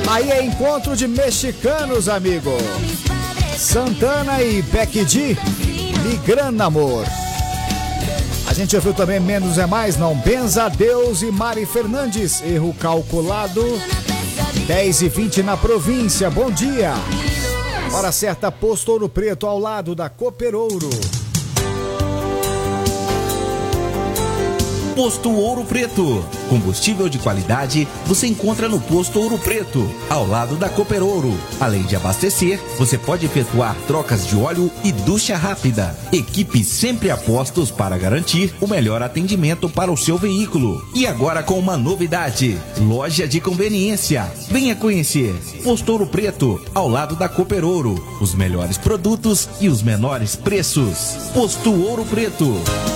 Aí é encontro de mexicanos, amigo. Santana e Becky G, Migrando Amor. A gente ouviu também Menos é Mais, Não Benza a Deus e Mari Fernandes, Erro Calculado. 10h20 na província, bom dia. Hora certa, Posto Ouro Preto, ao lado da Cooper Ouro. Posto Ouro Preto. Combustível de qualidade você encontra no Posto Ouro Preto, ao lado da Cooper Ouro. Além de abastecer, você pode efetuar trocas de óleo e ducha rápida. Equipe sempre a postos para garantir o melhor atendimento para o seu veículo. E agora com uma novidade: loja de conveniência. Venha conhecer Posto Ouro Preto, ao lado da Cooper Ouro. Os melhores produtos e os menores preços. Posto Ouro Preto.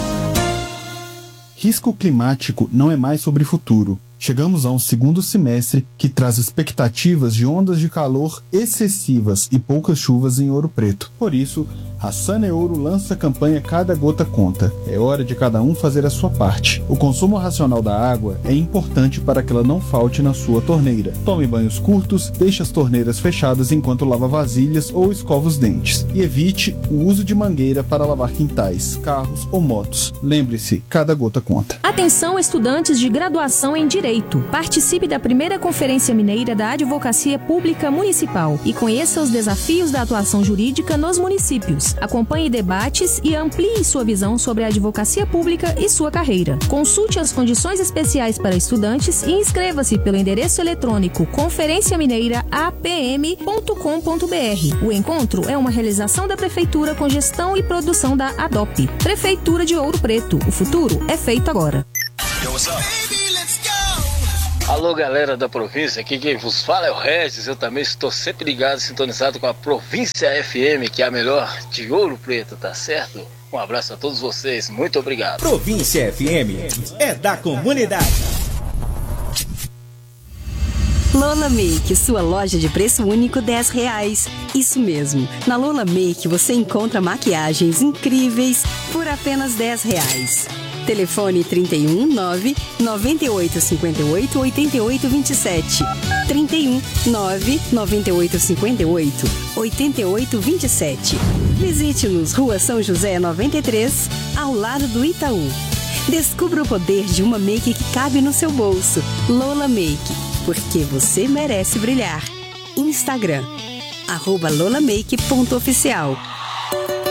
Risco climático não é mais sobre futuro. Chegamos a um segundo semestre que traz expectativas de ondas de calor excessivas e poucas chuvas em Ouro Preto. Por isso, a Saneouro lança a campanha Cada Gota Conta. É hora de cada um fazer a sua parte. O consumo racional da água é importante para que ela não falte na sua torneira. Tome banhos curtos, deixe as torneiras fechadas enquanto lava vasilhas ou escova os dentes. E evite o uso de mangueira para lavar quintais, carros ou motos. Lembre-se, cada gota conta. Atenção, estudantes de graduação em Direito. Participe da primeira Conferência Mineira da Advocacia Pública Municipal e conheça os desafios da atuação jurídica nos municípios. Acompanhe debates e amplie sua visão sobre a advocacia pública e sua carreira. Consulte as condições especiais para estudantes e inscreva-se pelo endereço eletrônico conferenciamineiraapm.com.br. O encontro é uma realização da Prefeitura com gestão e produção da ADOP. Prefeitura de Ouro Preto. O futuro é feito agora. Alô, galera da província, aqui quem vos fala é o Regis. Eu também estou sempre ligado, sintonizado com a Província FM, que é a melhor de Ouro Preto, tá certo? Um abraço a todos vocês, muito obrigado. Província FM é da comunidade. Lola Make, sua loja de preço único R$10. Isso mesmo, na Lola Make você encontra maquiagens incríveis por apenas R$10. Telefone 31 9 98 58 88 27. 31 9 98 58 88 27. Visite-nos, Rua São José 93, ao lado do Itaú. Descubra o poder de uma make que cabe no seu bolso. Lola Make, porque você merece brilhar. Instagram, @lolamake.oficial.